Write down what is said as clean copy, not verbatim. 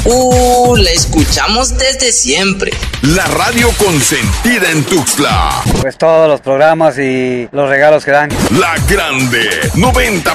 La escuchamos desde siempre. La radio consentida en Tuxtla. Pues todos los programas y los regalos que dan. La Grande 90.